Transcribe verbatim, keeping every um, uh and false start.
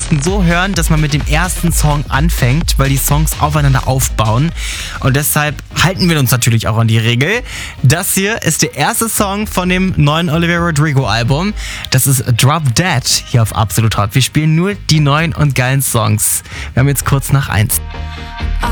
besten so hören, dass man mit dem ersten Song anfängt, weil die Songs aufeinander aufbauen. Und deshalb halten wir uns natürlich auch an die Regel. Das hier ist der erste Song von dem neuen Olivia Rodrigo Album. Das ist Drop Dead hier auf Absolut Hot. Wir spielen nur die neuen und geilen Songs. Wir haben jetzt kurz nach eins.